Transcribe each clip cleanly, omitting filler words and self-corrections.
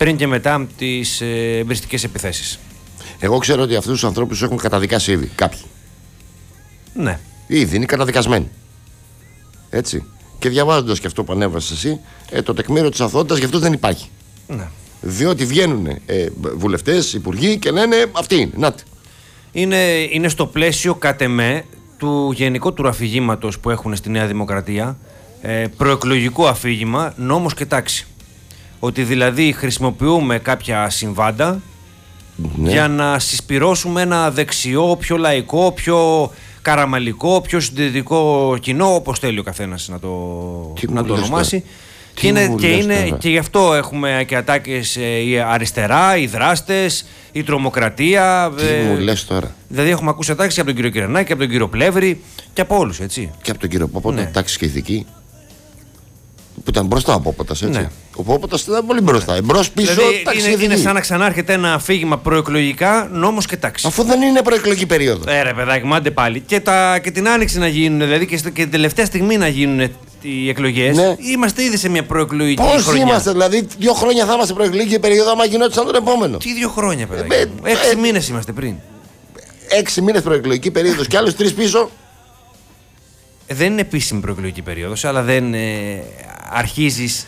πριν και μετά τις εμπριστικές επιθέσεις. Εγώ ξέρω ότι αυτούς τους ανθρώπους έχουν καταδικάσει ήδη κάποιοι. Ναι. Ήδη είναι καταδικασμένοι. Έτσι. Και διαβάζοντας και αυτό που ανέβασες εσύ, το τεκμήριο της αθωότητας για αυτούς δεν υπάρχει. Ναι. Διότι βγαίνουν βουλευτές, υπουργοί και λένε αυτή είναι. Νάτι. Είναι στο πλαίσιο κατ' εμέ του γενικότερου αφηγήματος που έχουν στη Νέα Δημοκρατία, προεκλογικό αφήγημα, νόμος και τάξη. Ότι δηλαδή χρησιμοποιούμε κάποια συμβάντα, ναι, για να συσπυρώσουμε ένα δεξιό, πιο λαϊκό, πιο καραμαλικό, πιο συντηρητικό κοινό, όπως θέλει ο καθένας να το ονομάσει. Και γι' αυτό έχουμε και ατάκες η αριστερά, οι δράστες, η τρομοκρατία. Τι μου λες τώρα. Δηλαδή έχουμε ακούσει ατάκες και από τον κύριο Κυρενάκη, και από τον κύριο Πλεύρη και από όλους, έτσι. Και από τον κύριο Πόποτα, τάξης και ηθική. Που ήταν μπροστά ο Πόποτας, έτσι. Ναι. Ο Πόποτας ήταν πολύ μπροστά. Εμπρός πίσω, δηλαδή τάξη είναι σαν να ξανάρχεται ένα αφήγημα προεκλογικά, νόμος και τάξη. Αφού δεν είναι προεκλογική περίοδο. Ρε παιδάκι, μάντε πάλι. Και την άνοιξη να γίνουν, δηλαδή και την τελευταία στιγμή να γίνουν οι εκλογές. Ναι. Είμαστε ήδη σε μια προεκλογική χρονιά. Πώς είμαστε, δηλαδή 2 χρόνια θα είμαστε προεκλογική περίοδο, άμα γινόταν τον επόμενο. Τι 2 χρόνια, παιδάκι. 6 μήνες είμαστε πριν. 6 μήνες προεκλογική περίοδος και άλλους 3 πίσω. Δεν είναι επίσημη προεκλογική περίοδος, αλλά δεν αρχίζεις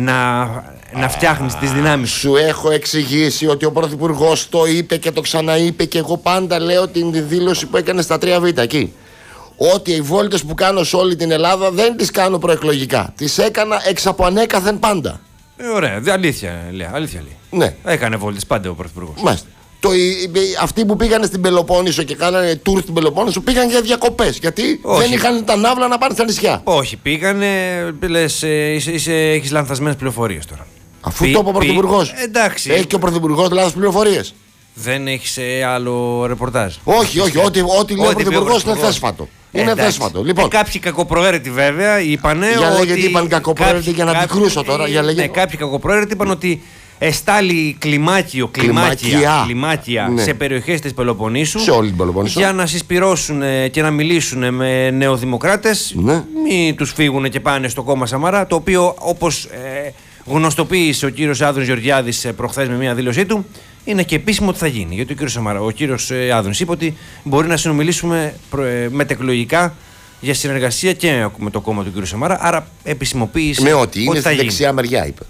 να φτιάχνεις τις δυνάμεις. Σου έχω εξηγήσει ότι ο Πρωθυπουργός το είπε και το ξαναείπε και εγώ πάντα λέω την δήλωση που έκανε στα 3Β εκεί. Ότι οι βόλτες που κάνω σε όλη την Ελλάδα δεν τις κάνω προεκλογικά. Τις έκανα εξ από ανέκαθεν πάντα. Ωραία, αλήθεια λέει. Ναι. Έκανε βόλτες πάντα ο Πρωθυπουργός. Μάλιστα. Αυτοί που πήγαν στην Πελοπόννησο και κάνανε tour στην Πελοπόννησο πήγαν για διακοπές. Γιατί δεν είχαν τα ναύλα να πάνε στα νησιά. Όχι, πήγανε. Λες, έχεις λανθασμένες πληροφορίες τώρα. Αφού το είπε ο Πρωθυπουργός. Εντάξει. Έχει και ο Πρωθυπουργός λάθος πληροφορίες. Δεν έχεις άλλο ρεπορτάζ. Όχι. Ό,τι λέει ο Πρωθυπουργός είναι θέσφατο. Είναι θέσφατο. Λοιπόν, κάποιοι κακοπροαίρετοι βέβαια είπανε. Γιατί είπαν κακοπροαίρετοι για να αντικρούσω τώρα. Κάποιοι κακοπροαίρετοι είπαν ότι εστάλει κλιμάκια ναι, σε περιοχές της Πελοποννήσου, σε όλη την Πελοποννήσο, για να συσπυρώσουν και να μιλήσουν με νεοδημοκράτες, ναι, μην τους φύγουν και πάνε στο κόμμα Σαμαρά, το οποίο όπως γνωστοποίησε ο κύριος Άδωνης Γεωργιάδης προχθές με μια δήλωσή του, είναι και επίσημο ότι θα γίνει. Γιατί ο κύριος Άδωνης είπε ότι μπορεί να συνομιλήσουμε μετεκλογικά για συνεργασία και με το κόμμα του κύριου Σαμαρά, άρα επισημοποίησε με ότι είναι στη δεξιά μεριά, είπε.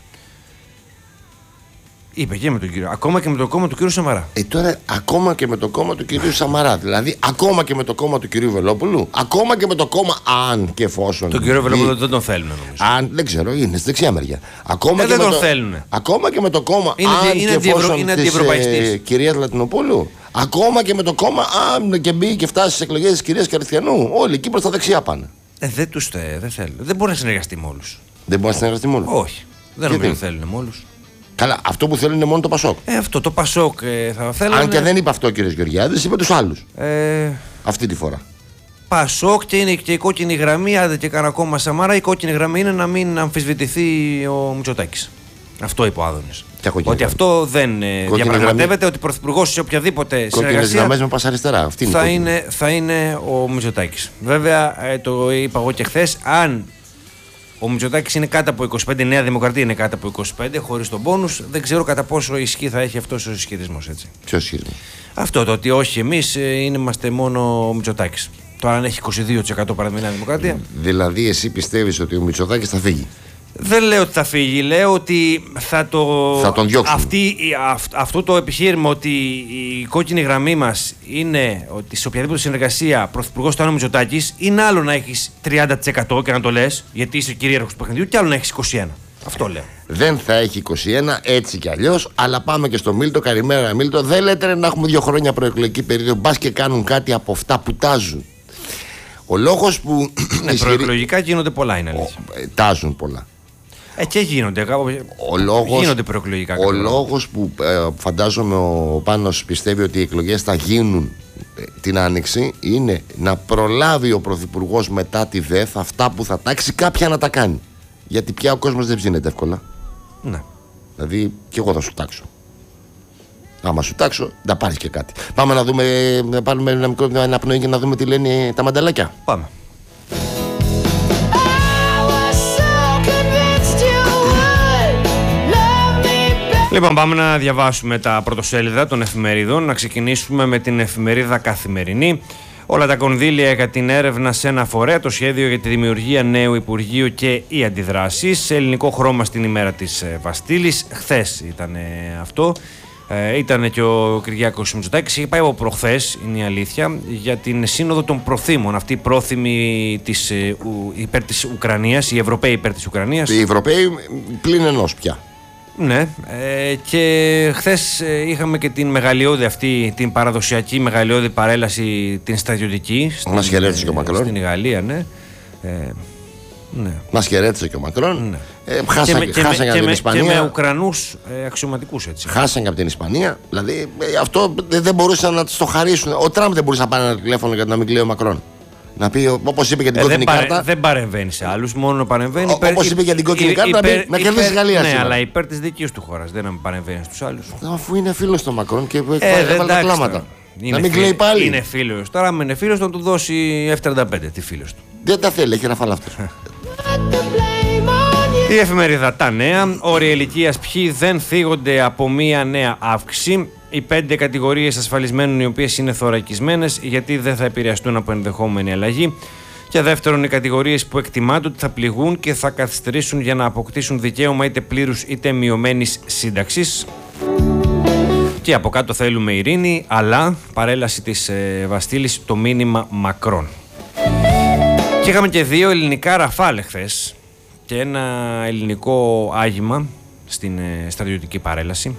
Είπε και με τον κύριο. Ακόμα και με το κόμμα του κύριου Σαμαρά. Τώρα ακόμα και με το κόμμα του κυρίου Σαμαρά. Δηλαδή ακόμα και με το κόμμα του κυρίου Βελόπουλου. Ακόμα και με το κόμμα, αν και εφόσον. Τον κύριο Βελόπουλου δεν τον θέλουν, νομίζω. Δεν ξέρω, είναι στη δεξιά μεριά. Ακόμα και δεν τον θέλουν. Ακόμα και με το κόμμα, αν και εφόσον της κυρίας Λατινοπούλου. Ακόμα και με το κόμμα, αν και μπει και φτάσει στις εκλογές της κυρίας Καριστιανού. Όλοι εκεί προς τα δεξιά πάνε. Δεν τους θέλουν. Δεν μπορεί να συνεργαστεί με όλους. Δεν μπορεί να συνεργαστεί με όλους. Όχι. Δεν νομίζω ότι θέλουν με όλους. Καλά, αυτό που θέλουν είναι μόνο το Πασόκ. Αυτό το Πασόκ θα θέλουν. Αν και δεν είπε αυτό ο κύριος Γεωργιάδης, είπε τους άλλους. Αυτή τη φορά. Πασόκ και είναι και η κόκκινη γραμμή, άντε και κανένα κόμμα Σαμαρά. Η κόκκινη γραμμή είναι να μην αμφισβητηθεί ο Μητσοτάκης. Αυτό είπε ο Άδωνης. Ότι αυτό δεν διαπραγματεύεται, ότι πρωθυπουργός σε οποιαδήποτε συνεργασία γραμμές με πασαριστερά. Θα είναι ο Μητσοτάκης. Βέβαια, το είπα εγώ και χθες, αν ο Μητσοτάκης είναι κάτω από 25, η Νέα Δημοκρατία είναι κάτω από 25, χωρίς τον πόνους, δεν ξέρω κατά πόσο ισχύ θα έχει αυτός ο ισχυρισμός. Ποιος ισχυρισμός? Αυτό το ότι όχι, εμείς είμαστε μόνο ο Μητσοτάκης. Τώρα αν έχει 22% παράδειγμα η Νέα Δημοκρατία. Δηλαδή, εσύ πιστεύεις ότι ο Μητσοτάκης θα φύγει? Δεν λέω ότι θα φύγει, λέω ότι θα τον διώξουν. Αυτό το επιχείρημα ότι η κόκκινη γραμμή μας είναι ότι σε οποιαδήποτε συνεργασία πρωθυπουργός θα είναι ο Μητσοτάκης, είναι άλλο να έχεις 30% και να το λες, γιατί είσαι κυρίαρχος του παιχνιδιού, και άλλο να έχεις 21%. Αυτό λέω. Δεν θα έχει 21 έτσι κι αλλιώς, αλλά πάμε και στο Μίλτο. Καλημέρα, Μίλτο. Δεν λέτε να έχουμε 2 χρόνια προεκλογική περίοδο, μπας και κάνουν κάτι από αυτά που τάζουν. Ο λόγος που. Προεκλογικά γίνονται πολλά, είναι αλήθεια. Τάζουν πολλά. Και γίνονται. Γίνονται προεκλογικά. Ο λόγος που φαντάζομαι ο Πάνος πιστεύει ότι οι εκλογές θα γίνουν την Άνοιξη είναι να προλάβει ο Πρωθυπουργός μετά τη ΔΕΘ αυτά που θα τάξει κάποια να τα κάνει. Γιατί πια ο κόσμος δεν ψήνεται εύκολα. Ναι. Δηλαδή και εγώ θα σου τάξω. Άμα σου τάξω, θα πάρεις και κάτι. Πάμε να δούμε, να πάρουμε ένα μικρό αναπνοή και να δούμε τι λένε τα μανταλάκια. Πάμε. Λοιπόν, πάμε να διαβάσουμε τα πρωτοσέλιδα των εφημερίδων. Να ξεκινήσουμε με την εφημερίδα Καθημερινή. Όλα τα κονδύλια για την έρευνα σε ένα φορέα, το σχέδιο για τη δημιουργία νέου Υπουργείου και οι αντιδράσεις. Σε ελληνικό χρώμα στην ημέρα της Βαστίλης. Χθες ήταν αυτό. Ήταν και ο Κυριάκος Μητσοτάκης. Είχε πάει από προχθές, είναι η αλήθεια, για την σύνοδο των προθήμων. Αυτοί οι πρόθυμοι υπέρ της Ουκρανίας, οι Ευρωπαίοι υπέρ της Ουκρανίας. Οι Ευρωπαίοι πλην ενός πια. Ναι, και χθες είχαμε και την μεγαλειώδη αυτή, την παραδοσιακή μεγαλειώδη παρέλαση, την στρατιωτική. Μας χαιρέτησε και ο Μακρόν. Στην Γαλλία, ναι. Ναι. Μας χαιρέτησε και ο Μακρόν. Ναι. Χάσαν από την Ισπανία. Και με Ουκρανούς αξιωματικούς, έτσι. Χάσαν από την Ισπανία. Δηλαδή αυτό δεν μπορούσαν να το χαρίσουν. Ο Τραμπ δεν μπορούσε να πάρει ένα τηλέφωνο για να μην κλαίει ο Μακρόν. Να πει, όπως είπε για την κόκκινη κάρτα. Δεν παρεμβαίνει σε άλλους, μόνο παρεμβαίνει. Όπως είπε για την κόκκινη κάρτα, να κερδίσει η Γαλλία. Ναι, αλλά υπέρ της δικής του χώρας. Δεν παρεμβαίνει στους άλλους. Αφού είναι φίλος του Μακρόν και έβαλε τα κλάματα. Να μην κλαίει πάλι. Είναι φίλος. Τώρα, αν είναι φίλος, να του δώσει F-35. Τι φίλος του. Δεν τα θέλει, έχει ραφάλα αυτός. Η εφημερίδα Τα Νέα. Όρια ηλικίας ποιοι δεν θίγονται από μία νέα αύξηση. Οι 5 κατηγορίες ασφαλισμένων οι οποίες είναι θωρακισμένες, γιατί δεν θα επηρεαστούν από ενδεχόμενη αλλαγή. Και δεύτερον, οι κατηγορίες που εκτιμάται ότι θα πληγούν και θα καθυστερήσουν για να αποκτήσουν δικαίωμα είτε πλήρους είτε μειωμένης σύνταξης. Και από κάτω θέλουμε ειρήνη, αλλά παρέλαση της Βαστίλης, το μήνυμα Μακρόν. Και είχαμε και 2 ελληνικά ραφάλ χθες και ένα ελληνικό άγημα στην στρατιωτική παρέλαση.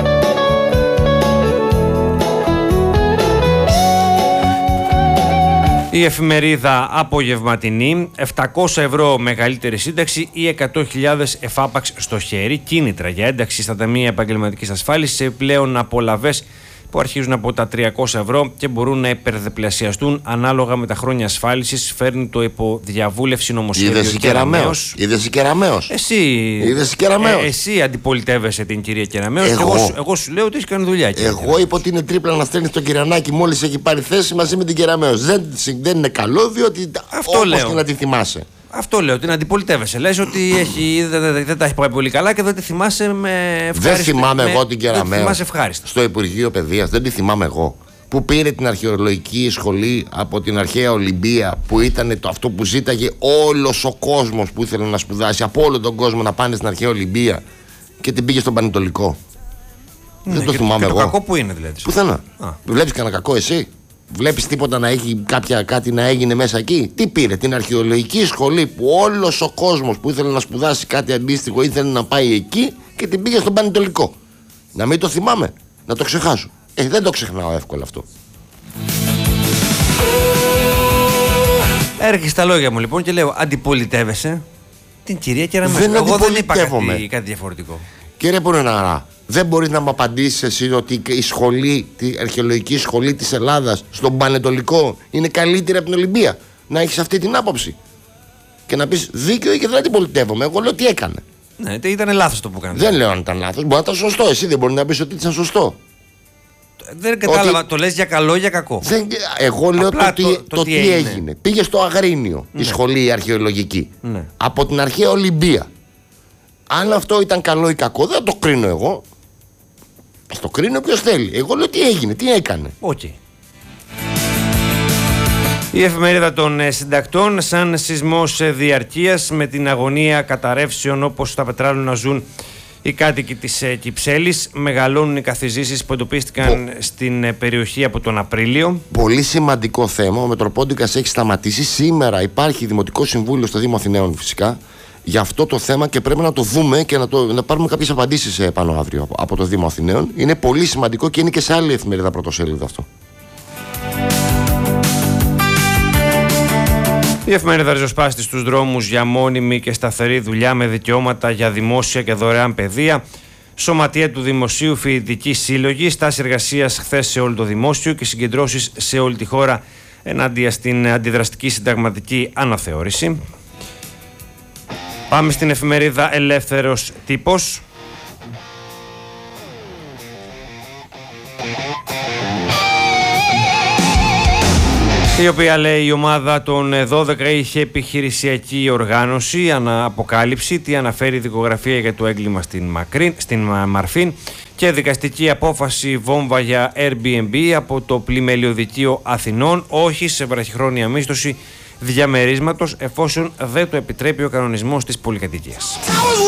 Η εφημερίδα Απογευματινή, 700 ευρώ μεγαλύτερη σύνταξη ή 100.000 εφάπαξ στο χέρι, κίνητρα για ένταξη στα ταμεία επαγγελματικής ασφάλισης σε πλέον απολαβές που αρχίζουν από τα 300 ευρώ και μπορούν να υπερδιπλασιαστούν ανάλογα με τα χρόνια ασφάλισης, φέρνει το υποδιαβούλευση νομοσχέδιο Κεραμέως. Είδες η Κεραμέως. Εσύ αντιπολιτεύεσαι την κυρία Κεραμέως. Εγώ σου λέω ότι έχει κάνει δουλειά. Εγώ είπα ότι είναι τρίπλα να στέλνει τον Κυρανάκη μόλις έχει πάρει θέση μαζί με την Κεραμέως. Δεν είναι καλό, διότι όπως και να τη θυμάσαι. Αυτό λέω, την αντιπολιτεύεσαι. Λες ότι δεν τα έχει πάει πολύ καλά και δεν τη θυμάσαι με ευχάριστα. Δεν θυμάμαι εγώ την Κεραμέως ευχάριστα. Στο Υπουργείο Παιδείας, δεν τη θυμάμαι εγώ. Που πήρε την αρχαιολογική σχολή από την αρχαία Ολυμπία, που ήταν αυτό που ζήταγε όλος ο κόσμος που ήθελε να σπουδάσει, από όλο τον κόσμο να πάνε στην αρχαία Ολυμπία, και την πήγε στον Πανετολικό. Δεν το θυμάμαι εγώ. Το κακό που είναι δηλαδή. Πουθενά. Βλέπεις κανένα κακό εσύ? Βλέπεις τίποτα να έχει κάτι να έγινε μέσα εκεί? Τι πήρε? Την αρχαιολογική σχολή που όλος ο κόσμος που ήθελε να σπουδάσει κάτι αντίστοιχο ήθελε να πάει εκεί, και την πήγε στον Πανετολικό. Να μην το θυμάμαι, να το ξεχάσω. Δεν το ξεχνάω εύκολα αυτό. Έρχεσαι στα λόγια μου λοιπόν και λέω, αντιπολιτεύεσαι την κυρία Κεραμέως. Εγώ δεν είπα κάτι διαφορετικό. Κύριε Πουρεναρά, δεν μπορείς να μου απαντήσεις εσύ ότι η σχολή, η αρχαιολογική σχολή της Ελλάδας στον Πανετολικό είναι καλύτερη από την Ολυμπία? Να έχεις αυτή την άποψη και να πεις δίκαιο και δεν αντιπολιτεύομαι. Εγώ λέω τι έκανε. Ναι, ήταν λάθος το που έκανε. Δεν λέω αν ήταν λάθος, μπορεί να ήταν σωστό. Εσύ δεν μπορεί να πεις ότι ήταν σωστό. Δεν κατάλαβα, το λες για καλό ή για κακό? Εγώ λέω το τι έγινε. Πήγε στο Αγρίνιο η σχολή αρχαιολογική από την αρχαία Ολυμπία. Αν αυτό ήταν καλό ή κακό, δεν το κρίνω εγώ. Το κρίνω ποιος θέλει. Εγώ λέω τι έγινε, τι έκανε. Okay. Η εφημερίδα των συντακτών, σαν σεισμός διαρκείας, με την αγωνία καταρρεύσεων όπως τα πετράλαινα να ζουν οι κάτοικοι της Κυψέλης. Μεγαλώνουν οι καθιζήσεις που εντοπίστηκαν στην περιοχή από τον Απρίλιο. Πολύ σημαντικό θέμα. Ο Μητροπόντικας έχει σταματήσει. Σήμερα υπάρχει Δημοτικό Συμβούλιο στο Δήμο Αθηναίων φυσικά για αυτό το θέμα, και πρέπει να το δούμε και να πάρουμε κάποιες απαντήσεις πάνω αύριο από το Δήμο Αθηναίων. Είναι πολύ σημαντικό και είναι και σε άλλη εφημερίδα πρωτοσέλιδο αυτό. Η εφημερίδα ριζοσπάστη στους δρόμους για μόνιμη και σταθερή δουλειά με δικαιώματα για δημόσια και δωρεάν παιδεία. Σωματεία του Δημοσίου, φοιτητική σύλλογη, στάση εργασίας χθες σε όλο το δημόσιο και συγκεντρώσεις σε όλη τη χώρα ενάντια στην αντιδραστική συνταγματική αναθεώρηση. Πάμε στην εφημερίδα Ελεύθερος Τύπος. Η οποία, λέει, η ομάδα των 12 είχε επιχειρησιακή οργάνωση, αποκάλυψη, τι αναφέρει η δικογραφία για το έγκλημα στην Μαρφίν και δικαστική απόφαση βόμβα για Airbnb από το Πλημελιωδικείο Αθηνών, όχι σε βραχυχρόνια μίσθωση διαμερίσματος εφόσον δεν το επιτρέπει ο κανονισμός της πολυκατοικίας.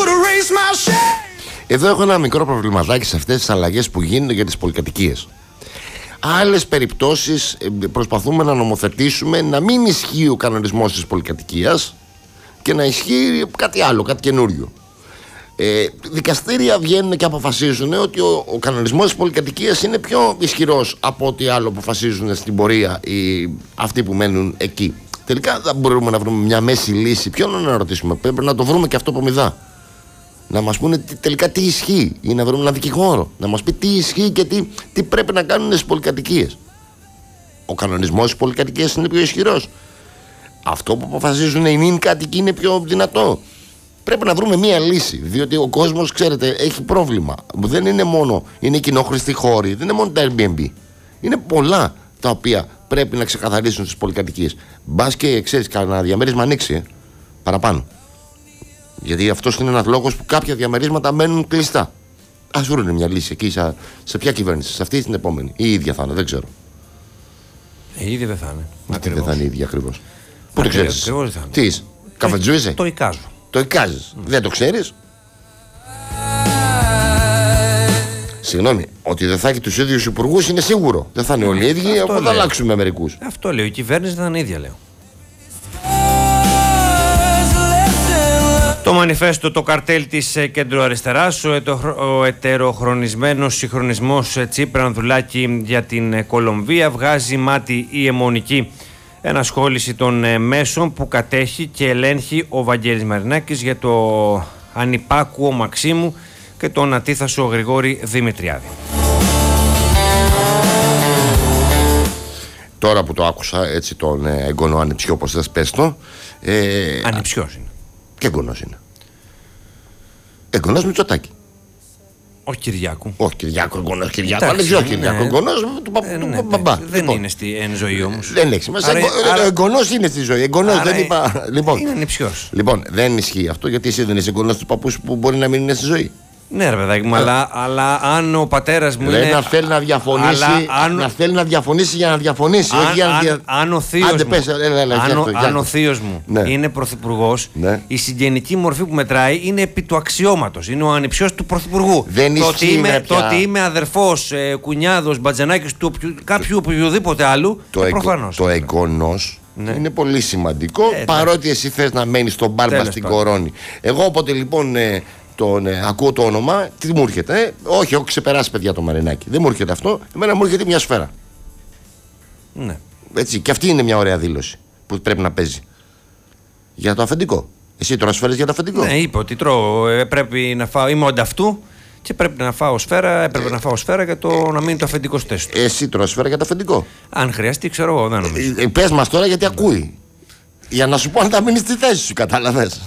Εδώ έχω ένα μικρό προβληματάκι σε αυτές τις αλλαγές που γίνονται για τις πολυκατοικίες. Άλλες περιπτώσεις προσπαθούμε να νομοθετήσουμε να μην ισχύει ο κανονισμός της πολυκατοικίας και να ισχύει κάτι άλλο, κάτι καινούριο. Δικαστήρια βγαίνουν και αποφασίζουν ότι ο κανονισμός της πολυκατοικίας είναι πιο ισχυρός από ό,τι άλλο αποφασίζουν στην πορεία αυτοί που μένουν εκεί. Τελικά δεν μπορούμε να βρούμε μια μέση λύση. Ποιον να ρωτήσουμε? Πρέπει να το βρούμε και αυτό από μηδά. Να μας πούνε τελικά τι ισχύει, ή να βρούμε έναν δικηγόρο να μας πει τι ισχύει και τι πρέπει να κάνουν στις πολυκατοικίες. Ο κανονισμός της πολυκατοικίας είναι πιο ισχυρός. Αυτό που αποφασίζουν οι νυν κάτοικοι είναι πιο δυνατό. Πρέπει να βρούμε μία λύση, διότι ο κόσμος, ξέρετε, έχει πρόβλημα. Δεν είναι μόνο, είναι κοινόχρηστοι χώροι, δεν είναι μόνο τα Airbnb. Είναι πολλά τα οποία πρέπει να ξεκαθαρίσουν στις πολυκατοικίες. Μπας και ξέρεις, κανένα διαμέρισμα ανοίξει παραπάνω. Γιατί αυτός είναι ένας λόγος που κάποια διαμερίσματα μένουν κλειστά. Ας βρουν μια λύση εκεί, σε ποια κυβέρνηση, σε αυτή ή στην επόμενη. Ή η ίδια θα είναι, δεν ξέρω. Η ίδια δεν θα είναι. Γιατί δεν θα είναι η ίδια ακριβώς? Πού το ξέρεις? Ακριβώς δεν θα είναι. Τι είσαι, καφετζού είσαι? Το εικάζω. Το εικάζεις. Δεν το ξέρεις? Συγγνώμη, ότι δεν θα έχει τους ίδιους υπουργούς είναι σίγουρο. Δεν θα είναι όλοι οι ίδιοι, οπότε θα αλλάξουμε μερικούς. Αυτό λέω. Η κυβέρνηση δεν θα είναι ίδια, λέω. Το μανιφέστο, το καρτέλ της κεντροαριστεράς, ο ετεροχρονισμένος συγχρονισμός Τσίπρα Ανδρουλάκη για την Κολομβία, βγάζει μάτι η αιμονική ενασχόληση των μέσων που κατέχει και ελέγχει ο Βαγγέλης Μαρινάκης για το ανυπάκουο Μαξίμου και τον ατίθασο Γρηγόρη Δημητριάδη. Τώρα που το άκουσα, έτσι, τον εγγονό ανιψιό, όπως θες πες το. Ανιψιός είναι. Και εγγονός είναι. Εγγονός Μητσοτάκη. Όχι Κυριάκου. Όχι Κυριάκου, εγγονός Κυριάκου. Αλλά δεν Κυριάκου. Εγγονός του μπαμπά. Δεν είναι εν ζωή όμως. Δεν έχει σημασία. Ο εγγονός είναι στη ζωή. Εγγονός δεν είπα. Είναι ανιψιός. Λοιπόν, δεν ισχύει αυτό, γιατί εσύ δεν είσαι εγγονός του παππού που μπορεί να μην είναι στη ζωή. Ναι, ρε παιδάκι μου, αλλά αν ο πατέρας μου είναι. Να θέλει να διαφωνήσει. Να θέλει να διαφωνήσει για να διαφωνήσει. Αν ο θείος μου είναι πρωθυπουργός, η συγγενική μορφή που μετράει είναι επί του αξιώματος. Είναι ο ανιψιός του πρωθυπουργού. Το ότι είμαι αδερφός, κουνιάδος, μπατζανάκης του κάποιου οποιοδήποτε άλλου. Προφανώς. Το εγγονός είναι πολύ σημαντικό. Παρότι εσύ θες να μένεις στον μπάρμπα στην κορώνη. Εγώ όποτε λοιπόν. Ακούω το όνομα, τι μου έρχεται? Όχι, έχω ξεπεράσει, παιδιά, το Μαρινάκι. Δεν μου έρχεται αυτό. Εμένα μου έρχεται μια σφαίρα. Ναι. Έτσι, και αυτή είναι μια ωραία δήλωση που πρέπει να παίζει. Για το αφεντικό. Εσύ τρως σφαίρες για το αφεντικό? Ναι, είπε ότι τρώω. Πρέπει να φάω. Είμαι ονταυτού και πρέπει να φάω σφαίρα. Έπρεπε να φάω σφαίρα για το να μείνει το αφεντικό στο τεστ. Εσύ τρως σφαίρα για το αφεντικό? Αν χρειαστεί, ξέρω εγώ, δεν νομίζω. Πες μας τώρα, γιατί ακούει. Για να σου πω αν θα μείνει στη θέση σου, κατάλαβες.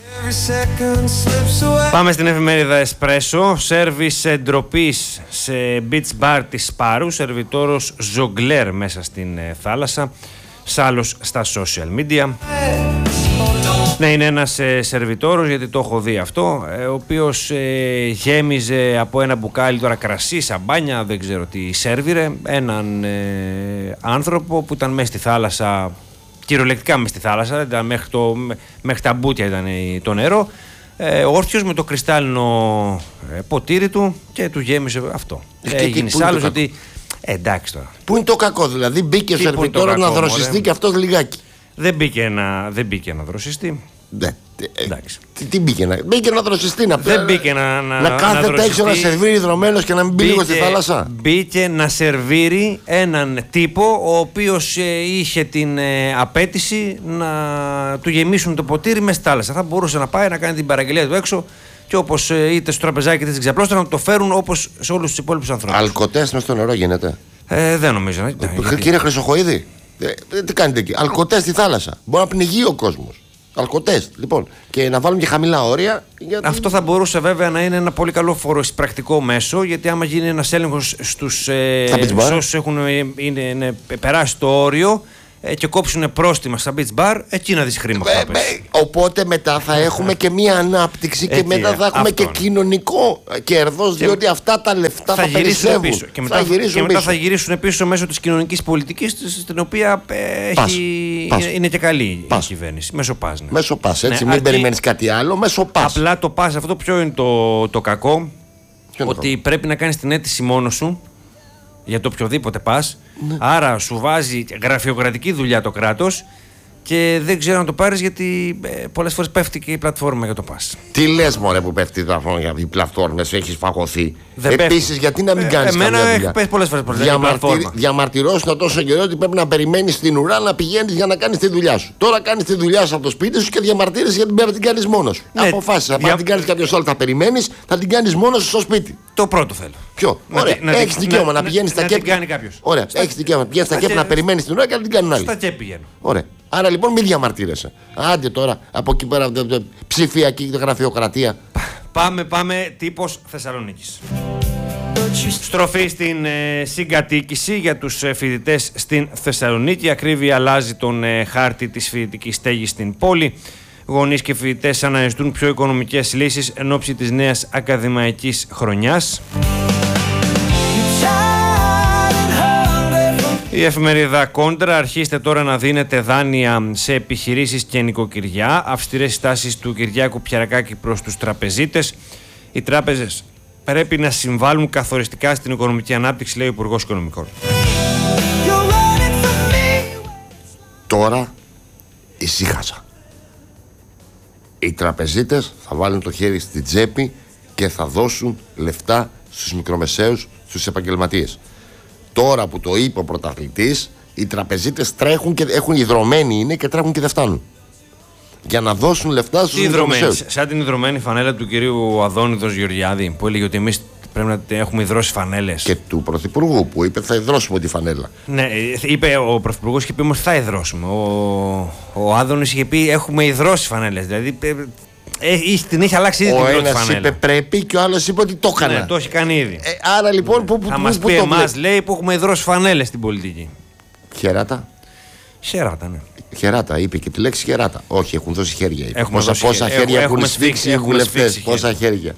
Πάμε στην εφημερίδα Εσπρέσο. Σέρβις ντροπής σε beach bar της Σπάρου. Σερβιτόρος ζογκλέρ μέσα στην θάλασσα. Σάλος στα social media. Ναι, είναι ένας σερβιτόρος, γιατί το έχω δει αυτό, ο οποίος γέμιζε από ένα μπουκάλι τώρα κρασί, σαμπάνια, δεν ξέρω τι σέρβιρε, έναν άνθρωπο που ήταν μέσα στη θάλασσα. Κυριολεκτικά μες στη θάλασσα, ήταν μέχρι τα μπούτια ήταν το νερό, όρθιος με το κρυστάλλινο ποτήρι του και του γέμισε αυτό. Έγινε άλλος ότι εντάξει τώρα. Πού είναι το κακό, δηλαδή μπήκε ο σερβιτόρος να δροσιστεί και αυτός λιγάκι? Δεν μπήκε να δροσιστεί. Εντάξει. Τι μπήκε να δροσιστεί? Δεν μπήκε να κάθεται έξω να σερβίρει δρομένος και να μην μπει λίγο στη θάλασσα? Μπήκε να σερβίρει έναν τύπο ο οποίος είχε την απέτηση να του γεμίσουν το ποτήρι μες στη θάλασσα. Θα μπορούσε να πάει να κάνει την παραγγελία του έξω και όπως είτε στο τραπεζάκι είτε στην ξαπλώστρα να το φέρουν όπως σε όλους τους υπόλοιπους ανθρώπους. Αλκοτές μες στο νερό γίνεται? Δεν νομίζω. Κύριε Χρυσοχοΐδη, τι κάνετε εκεί? Αλκοτές στη θάλασσα. Μπορεί να πνιγεί ο κόσμος. Αλκοτές, λοιπόν. Και να βάλουμε και χαμηλά όρια. Αυτό θα μπορούσε βέβαια να είναι ένα πολύ καλό φοροεισπρακτικό μέσο, γιατί άμα γίνει ένας έλεγχος στους όσους έχουν περάσει το όριο, και κόψουν πρόστιμα στα beach bar, εκεί να δεις χρήμα. Οπότε μετά θα έχουμε και μία ανάπτυξη και μετά θα έχουμε και κοινωνικό κέρδος, διότι αυτά τα λεφτά θα περισσεύουν. Πίσω. Και μετά θα γυρίσουν πίσω μέσω της κοινωνικής πολιτικής, στην οποία είναι και καλή η κυβέρνηση. Μέσω ΠΑΣ. Ναι. Μέσω ΠΑΣ, έτσι, μην περιμένεις κάτι άλλο. Μέσω ΠΑΣ. Απλά το ΠΑΣ, αυτό ποιο είναι το κακό, ότι πρέπει να κάνεις την αίτηση μόνος σου για το οποιοδήποτε πας. Ναι. Άρα σου βάζει γραφειοκρατική δουλειά το κράτος και δεν ξέρω να το πάρεις, γιατί πολλές φορές πέφτει και η πλατφόρμα για το πας. Τι λες, μωρέ, που πέφτει η πλατφόρμα για οι πλατφόρμες, έχεις φαγωθεί. Επίσης, γιατί να μην κάνεις καμιά δουλειά. Εμένα πέσει πολλές φορές διαμαρτυρώσουν τόσο καιρό ότι πρέπει να περιμένεις στην ουρά να πηγαίνεις για να κάνεις τη δουλειά σου. Τώρα κάνεις τη δουλειά σου από το σπίτι σου και διαμαρτύρεσαι γιατί πρέπει να την κάνεις μόνος σου. Ναι, αποφάσισα, να την κάνεις κάποιος άλλο, θα περιμένεις, θα την κάνεις μόνος σου στο σπίτι. Το πρώτο θέλω. Ποιο? Έχεις δικαίωμα να πηγαίνεις στα κέπη. Ωραία, έχεις δικαίωμα να πηγαίνεις στα κέπη να περιμένεις την ουρά και να την κάνουν άλλοι. Στα κέπη πηγαίνω. Ωραία. Άρα λοιπόν μην διαμαρτύρεσαι. Άντε τώρα από εκεί πέρα ψηφιακή γραφειοκρατία. Πάμε τύπος Θεσσαλονίκης. Στροφή στην συγκατοίκηση για τους φοιτητές στην Θεσσαλονίκη. Η ακρίβεια αλλάζει τον χάρτη της φοιτητικής στέγης στην πόλη. Γονείς και φοιτητές αναζητούν πιο οικονομικές λύσεις εν ώψη της νέας ακαδημαϊκής χρονιάς. Η εφημερίδα Κόντρα: αρχίστε τώρα να δίνετε δάνεια σε επιχειρήσεις και νοικοκυριά. Αυστηρές στάσεις του Κυριάκου Πιαρακάκη προς τους τραπεζίτες. Οι τράπεζες πρέπει να συμβάλλουν καθοριστικά στην οικονομική ανάπτυξη, λέει ο Υπουργός Οικονομικών. Τώρα ησύχασα. Οι τραπεζίτες θα βάλουν το χέρι στην τσέπη και θα δώσουν λεφτά στους μικρομεσαίους, στους επαγγελματίες. Τώρα που το είπε ο πρωταθλητής, οι τραπεζίτες τρέχουν και έχουν ιδρωμένοι είναι και τρέχουν και δεν φτάνουν. Για να δώσουν λεφτά στους μικρομεσαίους. Σαν την ιδρωμένη φανέλα του κυρίου Αδόνιδος Γεωργιάδη, που έλεγε ότι εμείς πρέπει να έχουμε ιδρώσει φανέλες. Και του Πρωθυπουργού που είπε θα ιδρώσουμε τη φανέλα. Ναι, είπε ο Πρωθυπουργός, είχε πει όμως θα ιδρώσουμε. Ο Άδωνης είχε πει έχουμε ιδρώσει φανέλες. Δηλαδή την έχει αλλάξει ήδη την πρώτη φανέλα. Ο ένας είπε πρέπει και ο άλλος είπε ότι το έκανα. Ναι, το έχει κάνει ήδη. Άρα λοιπόν θα μας πει εμάς, λέει, που έχουμε ιδρώσει φανέλες στην πολιτική. Χεράτα. Χεράτα, ναι. Χεράτα, είπε και τη λέξη χεράτα. Όχι, έχουν δώσει χέρια. Πόσα χέρια έχουν σφίξει οι βουλευτές. Πόσα χέρια.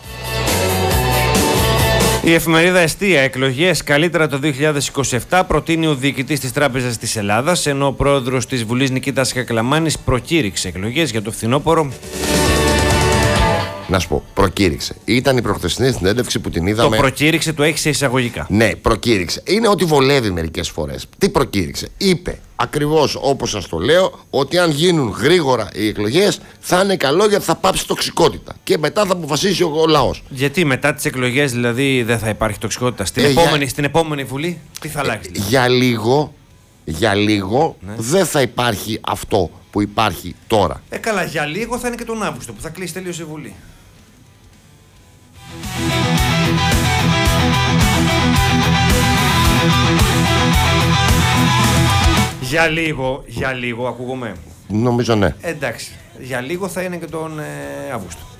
Η εφημερίδα Εστία: εκλογές καλύτερα το 2027, προτείνει ο διοικητής της Τράπεζας της Ελλάδας, ενώ ο πρόεδρος της Βουλής Νικήτας Κακλαμάνης προκήρυξε εκλογές για το φθινόπωρο. Να σου πω, προκήρυξε. Ήταν η προχθεσινή συνέντευξη που την είδαμε. Το προκήρυξε, το έχει σε εισαγωγικά. Ναι, προκήρυξε. Είναι ότι βολεύει μερικές φορές. Τι προκήρυξε? Είπε ακριβώς όπως σας το λέω, ότι αν γίνουν γρήγορα οι εκλογές θα είναι καλό, γιατί θα πάψει τοξικότητα. Και μετά θα αποφασίσει ο λαός. Γιατί μετά τις εκλογές δηλαδή δεν θα υπάρχει τοξικότητα? Στην επόμενη Βουλή τι θα αλλάξει? Για λίγο ναι. Δεν θα υπάρχει αυτό που υπάρχει τώρα. Καλά, για λίγο θα είναι και τον Αύγουστο που θα κλείσει τελείως η Βουλή. Για λίγο ακούγομαι. Νομίζω ναι. Εντάξει, για λίγο θα είναι και τον Αύγουστο.